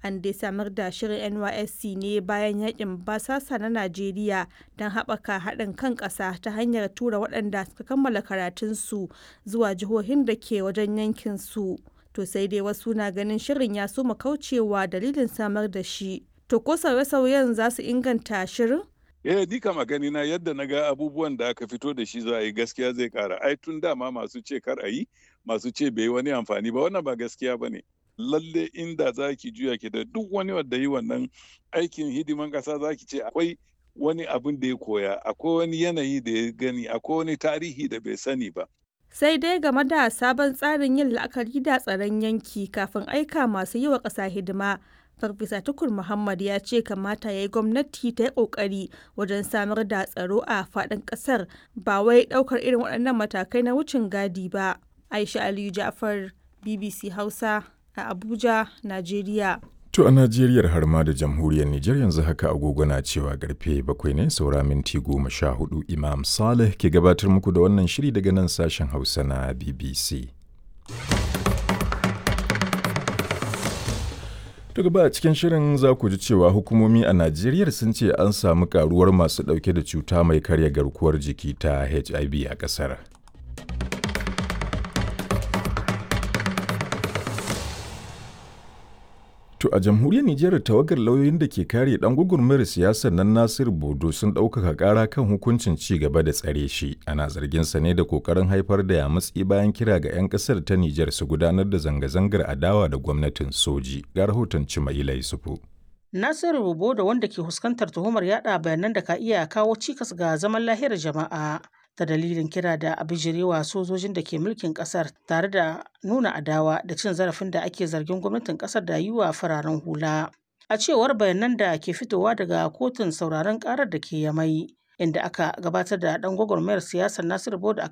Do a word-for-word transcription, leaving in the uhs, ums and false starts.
An dai samar da shirin N Y S C ne bayan yakin basasa na Najeriya don haɓaka haɗin kan ƙasa ta hanyar tura waɗanda suka kammala karatunsu zuwa jihohin da ke wajen yankinsu. To sai dai wasu na ganin shirin ya soma kaucewa dalilin samar da shi. To ko sauye-sauyen za su inganta shirin? Eh, ni kama gani na yadda na ga abubuwan da aka fito da shi za a yi gaskiya zai ƙara. Ai tun dama masu ce kar a yi, masu ce bai wani amfani ba, wannan ba gaskiya ba ne. Lalle inda za ki juya ki da duk wani wanda yi wannan aikin hidiman ƙasa za ki ce akwai wani abin da ya koya, akwai wani yanayi da ya gani, akwai wani tarihi da bai sani ba. Sai dai game da sabon tsarin yin la'akari da tsaron yanki kafin aika masu yi wa ƙasa hidima, Farfesa Tukur Muhammad ya ce kamata ya yi gwamnati ta yi ƙoƙari wajen samar da tsaro a faɗin ƙasar ba wai ɗaukar irin waɗannan matakai na wucin gadi ba. Aisha Aliyu Ja'far, B B C Hausa a Abuja, Najeriya. To a Najeriyar har ma da jamhuriyar Nijar yanzu haka agogo na cewa karfe bakwai ne saura minti goma sha hudu. Imam Saleh ke gabatar muku da wannan shiri daga nan sashen Hausa na B B C. To gaba a cikin shirin za ku ji cewa hukumomi a Najeriya sun ce an samu karuwar masu ɗauke da cuta mai karya garkuwar jiki ta H I V a ƙasar. To a jamhuriyar Nijar tawagar lauyoyin da ke kare ɗan gwagwarmayar siyasar nan Nasiru Bodo sun ɗaukaka ƙara kan hukuncin ci gaba da tsare shi. Ana zargin sa ne da ƙoƙarin haifar da yamutsi bayan kira ga 'yan ƙasar ta Nijar su gudanar da zanga-zangar adawa da gwamnatin soji. Ga rahoton Cimaila Yusufu. Nasiru Bodo wanda ke fuskantar tuhumar yaɗa bayanan da ka iya kawo cikas ga zaman lahiyar jama'a ta dalilin kira da abijirewa sojojin da ke mulkin kasar tare da nuna adawa da cin zarafin da ake zargin gwamnatin kasar da yi wa fararen hula. A cewar bayanan da ke fitowa daga kotun sauraron karar da ke Yamai, inda aka gabatar da dan gwagwarmayar siyasar Nasiru Bodo a